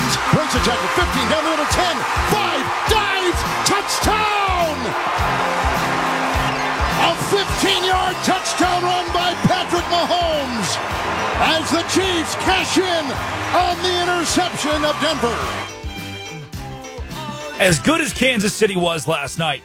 Dives. Breaks a tackle. 15 down the middle. 10. 5. Dives. Touchdown. A 15-yard touchdown run by Patrick Mahomes as the Chiefs cash in on the interception of Denver. As good as Kansas City was last night,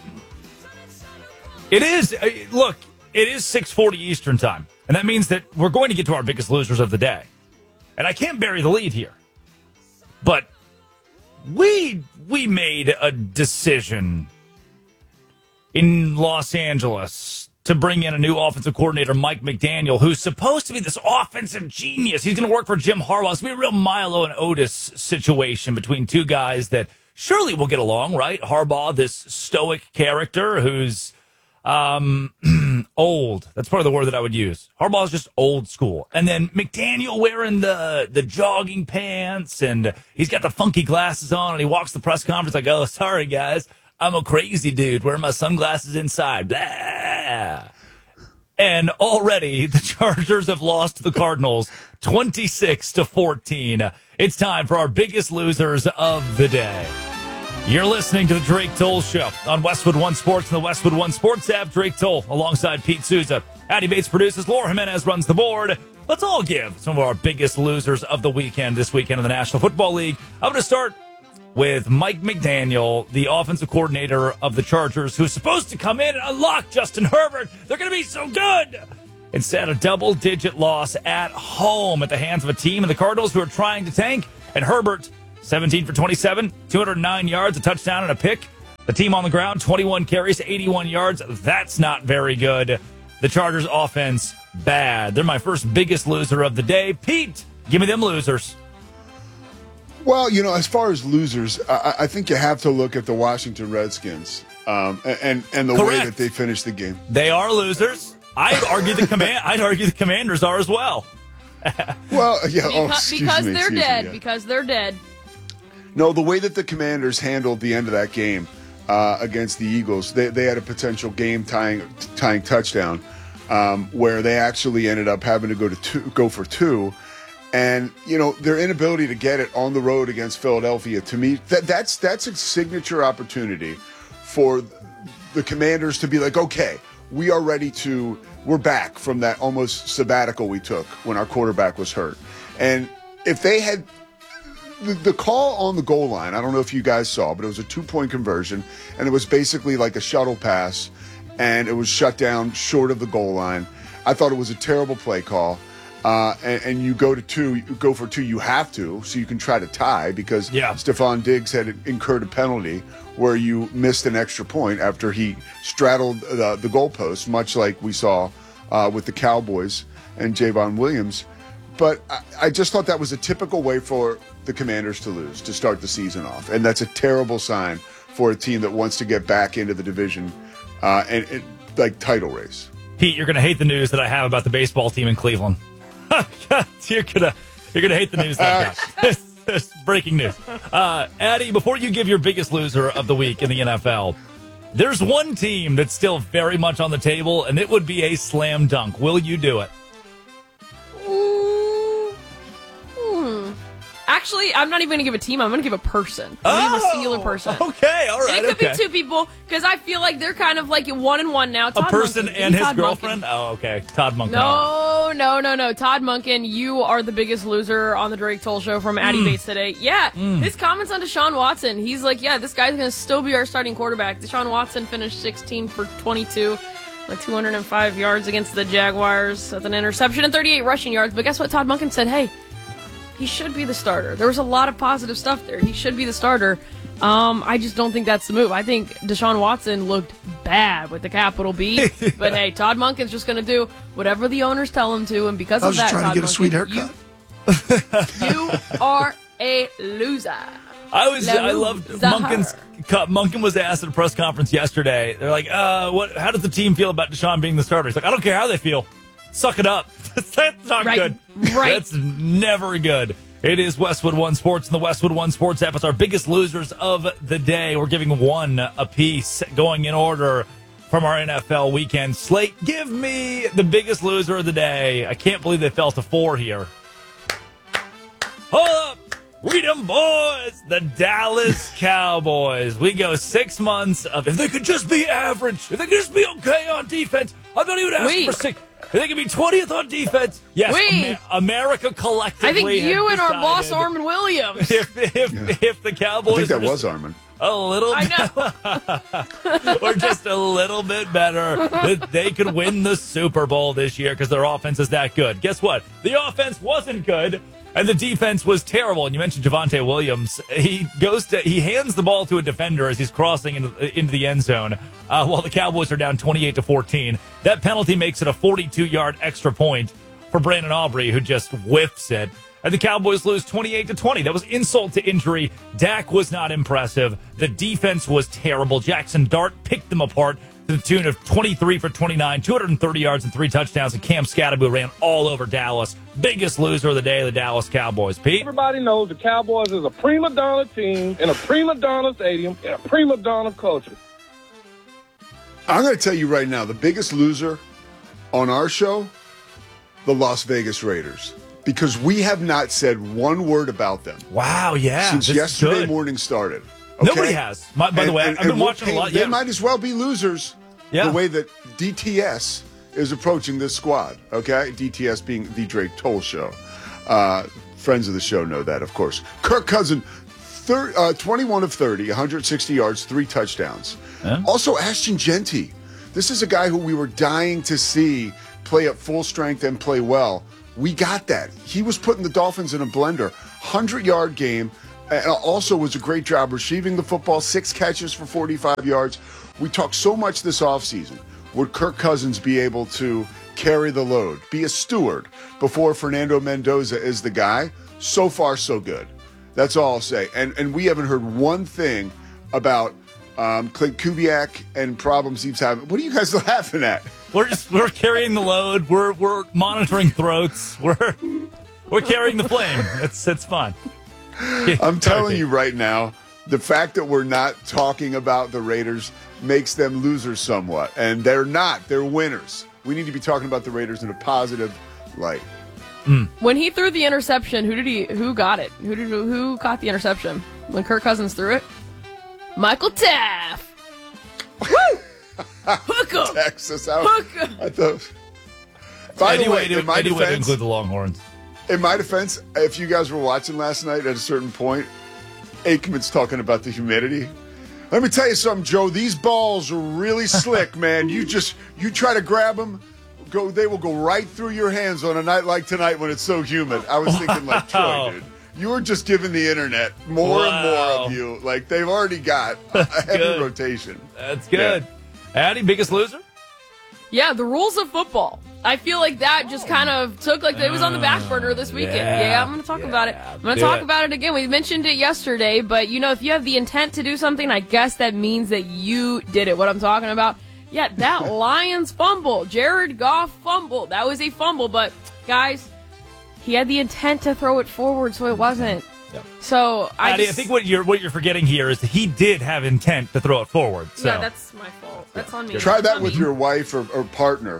it is 6:40 Eastern time, and that means that we're going to get to our biggest losers of the day. And I can't bury the lead here, but we made a decision in Los Angeles to bring in a new offensive coordinator, Mike McDaniel, who's supposed to be this offensive genius. He's going to work for Jim Harbaugh. It's going to be a real Milo and Otis situation between two guys that surely will get along, right? Harbaugh, this stoic character who's old. That's part of the word that I would use. Harbaugh's just old school. And then McDaniel wearing the jogging pants, and he's got the funky glasses on, and he walks the press conference like, oh, sorry, guys. I'm a crazy dude wearing my sunglasses inside. Blah. And already the Chargers have lost to the Cardinals 26-14. It's time for our biggest losers of the day. You're listening to the Drake Toll Show on Westwood One Sports and the Westwood One Sports app. Drake Toll alongside Pete Souza. Addy Bates produces. Laura Jimenez runs the board. Let's all give some of our biggest losers of the weekend this weekend in the National Football League. I'm going to start with Mike McDaniel, the offensive coordinator of the Chargers, who's supposed to come in and unlock Justin Herbert. They're going to be so good. Instead, a double-digit loss at home at the hands of a team in the Cardinals who are trying to tank. And Herbert, 17 for 27, 209 yards, a touchdown and a pick. The team on the ground, 21 carries, 81 yards. That's not very good. The Chargers offense, bad. They're my first biggest loser of the day. Pete, give me them losers. Well, as far as losers, I think you have to look at the Washington Redskins and the way that they finished the game. They are losers. I'd argue the Commanders are as well. Well, yeah, because they're dead. Because they're dead. No, the way that the Commanders handled the end of that game against the Eagles, they had a potential game-tying touchdown where they actually ended up having to go for two. And, their inability to get it on the road against Philadelphia, to me, that's a signature opportunity for the Commanders to be like, okay, we're back from that almost sabbatical we took when our quarterback was hurt. And if they had the call on the goal line, I don't know if you guys saw, but it was a 2-point conversion, and it was basically like a shuttle pass, and it was shut down short of the goal line. I thought it was a terrible play call. And you go for two, you have to, so you can try to tie because Stephon Diggs had incurred a penalty where you missed an extra point after he straddled the goalpost, much like we saw with the Cowboys and Javon Williams. But I just thought that was a typical way for the Commanders to lose, to start the season off. And that's a terrible sign for a team that wants to get back into the division and title race. Pete, you're going to hate the news that I have about the baseball team in Cleveland. You're gonna hate the news that I got. This breaking news. Addy, before you give your biggest loser of the week in the NFL, there's one team that's still very much on the table, and it would be a slam dunk. Will you do it? Actually, I'm not even going to give a team. I'm going to give a person. I'm going to give a singular person. Okay, all right. And it could be two people because I feel like they're kind of like 1-1 now. Todd a person Monken. And his Todd girlfriend? Monken. Oh, okay. Todd Monken. No. Todd Monken, you are the biggest loser on the Drake Toll Show from Addy Bates today. Yeah, his comments on Deshaun Watson. He's like, this guy's going to still be our starting quarterback. Deshaun Watson finished 16 for 22. 205 yards against the Jaguars with an interception and 38 rushing yards. But guess what? Todd Monken said, hey, he should be the starter. There was a lot of positive stuff there. He should be the starter. I just don't think that's the move. I think Deshaun Watson looked bad with the capital B. But hey, Todd Monken's just going to do whatever the owners tell him to. And because of that, Todd Todd Monken, a sweet haircut. You are a loser. I loved Monken's cut. Monken was asked at a press conference yesterday. They're like, how does the team feel about Deshaun being the starter? He's like, I don't care how they feel. Suck it up. That's not good. Right. That's never good. It is Westwood One Sports and the Westwood One Sports app. It's our biggest losers of the day. We're giving one apiece going in order from our NFL weekend slate. Give me the biggest loser of the day. I can't believe they fell to 4 here. Hold up. Read them boys, the Dallas Cowboys. We go 6 months of if they could just be average, if they could just be okay on defense. I thought he would ask for 6. If they could be 20th on defense. Yes, America collectively. I think you and our boss Armin Williams. If the Cowboys, I think that was Armin. A little, or just a little bit better, that they could win the Super Bowl this year because their offense is that good. Guess what? The offense wasn't good, and the defense was terrible. And you mentioned Javonte Williams. He hands the ball to a defender as he's crossing into the end zone, while the Cowboys are down 28-14. That penalty makes it a 42-yard extra point for Brandon Aubrey, who just whiffs it. And the Cowboys lose 28-20. That was insult to injury. Dak was not impressive. The defense was terrible. Jackson Dart picked them apart to the tune of 23 for 29, 230 yards and 3 touchdowns. And Cam Scatterby ran all over Dallas. Biggest loser of the day, the Dallas Cowboys. Pete? Everybody knows the Cowboys is a prima donna team in a prima donna stadium in a prima donna culture. I'm going to tell you right now, the biggest loser on our show, the Las Vegas Raiders. Because we have not said one word about them. Wow, yeah. Since yesterday morning started. Okay? Nobody has. By the way, I've been watching a lot. They might as well be losers the way that DTS is approaching this squad. Okay? DTS being the Drake Toll Show. Friends of the show know that, of course. Kirk Cousins, 21 of 30, 160 yards, 3 touchdowns. Yeah. Also, Ashton Genty. This is a guy who we were dying to see play at full strength and play well. We got that. He was putting the Dolphins in a blender. 100-yard game. And also was a great job receiving the football. 6 catches for 45 yards. We talked so much this offseason. Would Kirk Cousins be able to carry the load, be a steward before Fernando Mendoza is the guy? So far, so good. That's all I'll say. And we haven't heard one thing about Clint Kubiak and problems he's having. What are you guys laughing at? We're carrying the load. We're monitoring throats. We're carrying the flame. It's fun. I'm telling you right now, the fact that we're not talking about the Raiders makes them losers somewhat, and they're not. They're winners. We need to be talking about the Raiders in a positive light. When he threw the interception, who got it? Who caught the interception? When Kirk Cousins threw it? Michael Taft. Woo! Hook 'em. Texas out. Hook 'em. I thought. By the way, in my to defense, include the Longhorns. In my defense, if you guys were watching last night, at a certain point, Aikman's talking about the humidity. Let me tell you something, Joe. These balls are really slick, man. You try to grab them, they will go right through your hands on a night like tonight when it's so humid. I was thinking, like, Troy, dude. You were just giving the internet more and more of you. Like, they've already got a heavy rotation. That's good. Yeah. Addie, biggest loser? Yeah, the rules of football. I feel like that just kind of took, like, it was on the back burner this weekend. Yeah, I'm going to talk about it. I'm going to talk about it again. We mentioned it yesterday, but, if you have the intent to do something, I guess that means that you did it. What I'm talking about? Yeah, that Lions fumble. Jared Goff fumble. That was a fumble, but, guys, he had the intent to throw it forward, so it wasn't. Yep. So I think what you're forgetting here is that he did have intent to throw it forward. So. Yeah, that's my fault. That's on me. Try that with your wife or partner.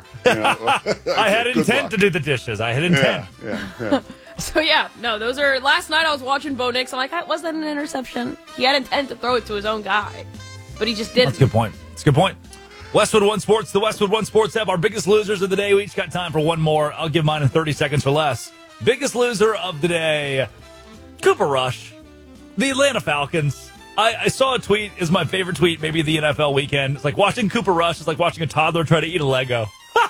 I had intent to do the dishes. I had intent. Yeah. So those are. Last night I was watching Bo Nix. I'm like, was that an interception? He had intent to throw it to his own guy, but he just didn't. That's a good point. It's a good point. Westwood One Sports, the Westwood One Sports app. Our biggest losers of the day. We each got time for one more. I'll give mine in 30 seconds or less. Biggest loser of the day. Cooper Rush, the Atlanta Falcons. I saw a tweet, is my favorite tweet, maybe the NFL weekend. It's like watching Cooper Rush is like watching a toddler try to eat a Lego.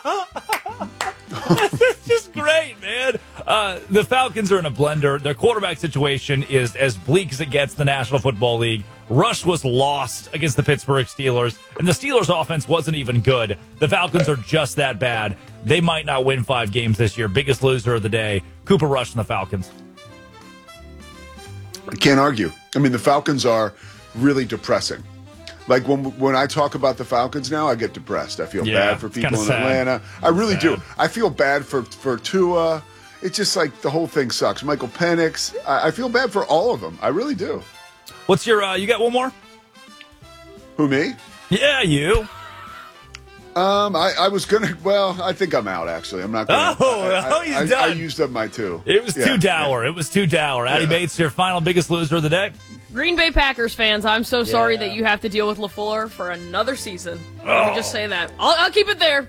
It's just great, man. The Falcons are in a blender. Their quarterback situation is as bleak as it gets in the National Football League. Rush was lost against the Pittsburgh Steelers, and the Steelers' offense wasn't even good. The Falcons are just that bad. They might not win 5 games this year. Biggest loser of the day, Cooper Rush and the Falcons. I can't argue. I mean, the Falcons are really depressing. Like, when I talk about the Falcons now, I get depressed. I feel bad for people in Atlanta. I really do. I feel bad for Tua. It's just like the whole thing sucks. Michael Penix. I feel bad for all of them. I really do. What's your, you got one more? Who, me? Yeah, you. I was gonna. Well, I think I'm out. Actually, I'm not. Gonna, He's done. I used up my 2. It was too dour. Yeah. It was too dour. Addy Bates, your final biggest loser of the day. Green Bay Packers fans, I'm so sorry that you have to deal with LaFleur for another season. Let me just say that. I'll keep it there.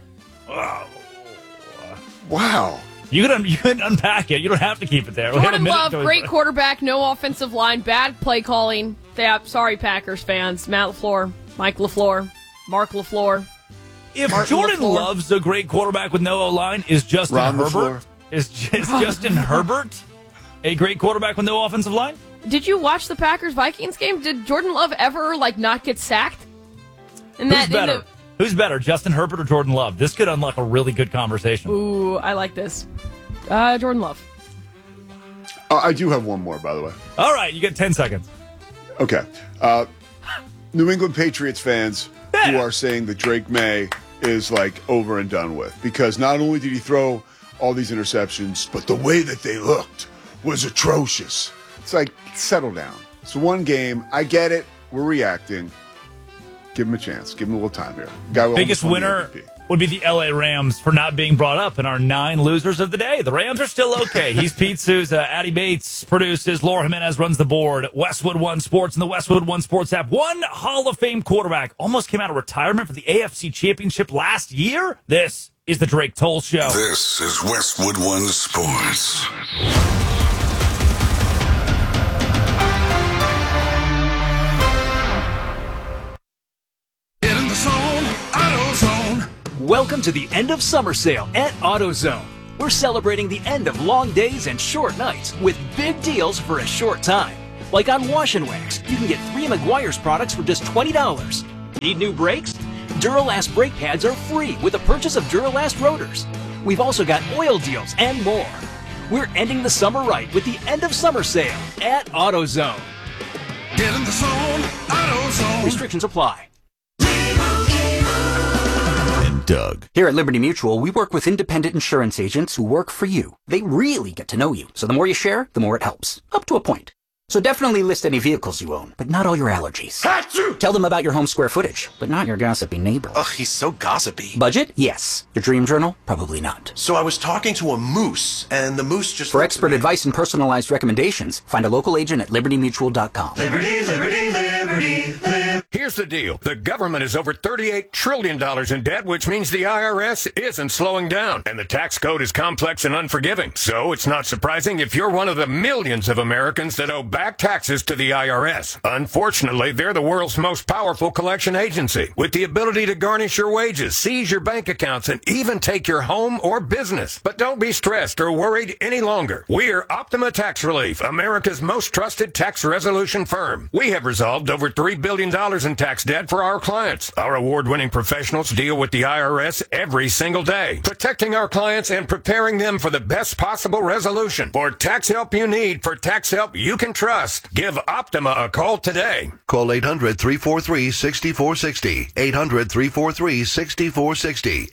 Wow. You can unpack it. You don't have to keep it there. Jordan Love, great quarterback, no offensive line, bad play calling. Sorry, Packers fans. Matt LaFleur, Mike LaFleur, Mark LaFleur. If Martin Jordan LaFleur. Love's a great quarterback with no O-line, is Justin Ron Herbert? LaFleur. Is Justin Herbert a great quarterback with no offensive line? Did you watch the Packers-Vikings game? Did Jordan Love ever, not get sacked? Who's better? Who's better, Justin Herbert or Jordan Love? This could unlock a really good conversation. Ooh, I like this. Jordan Love. I do have one more, by the way. All right, you get 10 seconds. Okay. New England Patriots fans who are saying that Drake May is over and done with, because not only did he throw all these interceptions, but the way that they looked was atrocious. It's settle down. It's one game. I get it. We're reacting. Give him a chance. Give him a little time here. Biggest winner would be the LA Rams for not being brought up in our 9 losers of the day. The Rams are still okay. He's Pete Souza. Addy Bates produces. Laura Jimenez runs the board. Westwood One Sports and the Westwood One Sports app. One Hall of Fame quarterback almost came out of retirement for the AFC Championship last year. This is the Drake Toll Show. This is Westwood One Sports. Get in the zone, AutoZone. Welcome to the end of summer sale at AutoZone. We're celebrating the end of long days and short nights with big deals for a short time. Like on Wash and Wax, you can get 3 Meguiar's products for just $20. Need new brakes? Duralast brake pads are free with the purchase of Duralast rotors. We've also got oil deals and more. We're ending the summer right with the end of summer sale at AutoZone. Get in the zone, AutoZone. Restrictions apply. Doug. Here at Liberty Mutual, we work with independent insurance agents who work for you. They really get to know you, so the more you share, the more it helps. Up to a point. So definitely list any vehicles you own, but not all your allergies. Achoo! Tell them about your home square footage, but not your gossipy neighbor. Ugh, he's so gossipy. Budget? Yes. Your dream journal? Probably not. So I was talking to a moose, and the moose just... For expert advice and personalized recommendations, find a local agent at libertymutual.com. Liberty, liberty, liberty, liberty. Here's the deal. The government is over $38 trillion in debt, which means the IRS isn't slowing down. And the tax code is complex and unforgiving. So it's not surprising if you're one of the millions of Americans that owe back taxes to the IRS. Unfortunately, they're the world's most powerful collection agency, with the ability to garnish your wages, seize your bank accounts, and even take your home or business. But don't be stressed or worried any longer. We're Optima Tax Relief, America's most trusted tax resolution firm. We have resolved over $3 billion in tax debt for our clients. Our award-winning professionals deal with the IRS every single day, protecting our clients and preparing them for the best possible resolution. For tax help you need, for tax help you can trust, give Optima a call today. Call 800-343-6460. 800-343-6460.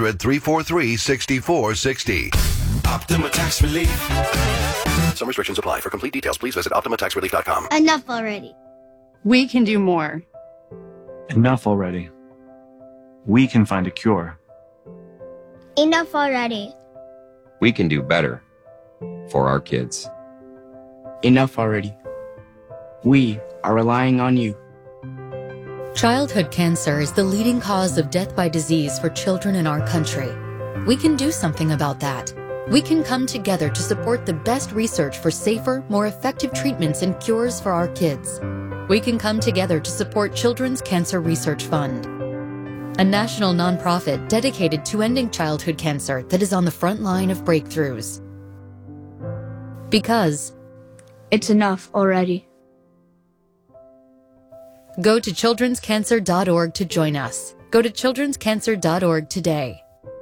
800-343-6460. Optima Tax Relief. Some restrictions apply. For complete details, please visit OptimaTaxRelief.com. Enough already. We can do more. Enough already. We can find a cure. Enough already. We can do better for our kids. Enough already. We are relying on you. Childhood cancer is the leading cause of death by disease for children in our country. We can do something about that. We can come together to support the best research for safer, more effective treatments and cures for our kids. We can come together to support Children's Cancer Research Fund, a national nonprofit dedicated to ending childhood cancer that is on the front line of breakthroughs. Because it's enough already. Go to childrenscancer.org to join us. Go to childrenscancer.org today.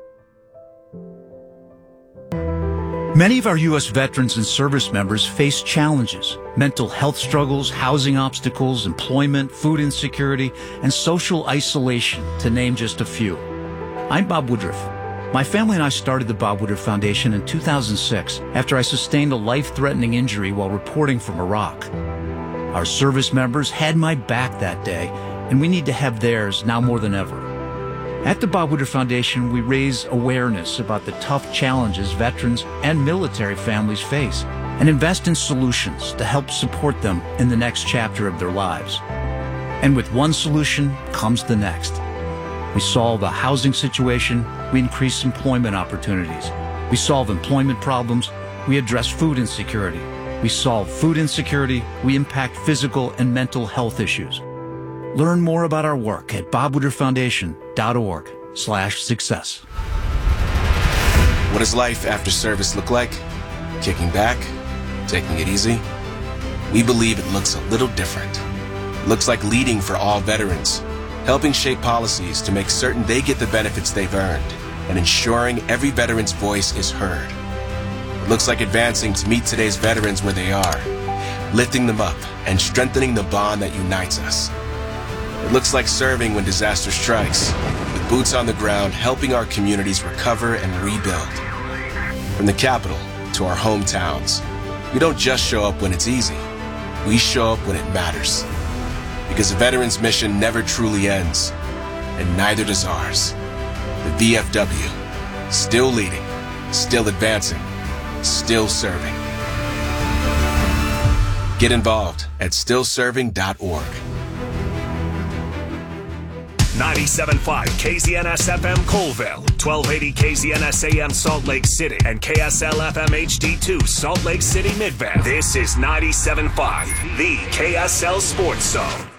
Many of our U.S. veterans and service members face challenges: mental health struggles, housing obstacles, employment, food insecurity, and social isolation, to name just a few. I'm Bob Woodruff. My family and I started the Bob Woodruff Foundation in 2006 after I sustained a life-threatening injury while reporting from Iraq. Our service members had my back that day, and we need to have theirs now more than ever. At the Bob Woodruff Foundation, we raise awareness about the tough challenges veterans and military families face and invest in solutions to help support them in the next chapter of their lives. And with one solution comes the next. We solve a housing situation, we increase employment opportunities. We solve employment problems, we address food insecurity. We solve food insecurity, we impact physical and mental health issues. Learn more about our work at bobwoodrufffoundation.org/success. What does life after service look like? Kicking back? Taking it easy? We believe it looks a little different. It looks like leading for all veterans, helping shape policies to make certain they get the benefits they've earned, and ensuring every veteran's voice is heard. It looks like advancing to meet today's veterans where they are, lifting them up and strengthening the bond that unites us. It looks like serving when disaster strikes, with boots on the ground helping our communities recover and rebuild. From the capital to our hometowns, we don't just show up when it's easy. We show up when it matters. Because the veteran's mission never truly ends, and neither does ours. The VFW, still leading, still advancing, still serving. Get involved at stillserving.org. 97.5 KZNS FM Colville, 1280 KZNS AM Salt Lake City, and KSL FM HD2 Salt Lake City Midvale. This is 97.5, the KSL Sports Zone.